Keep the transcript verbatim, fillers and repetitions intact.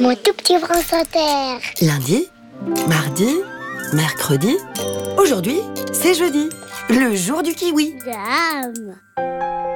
Mon tout petit France Inter. Lundi, mardi, mercredi. Aujourd'hui, c'est jeudi, le jour du kiwi. Dame.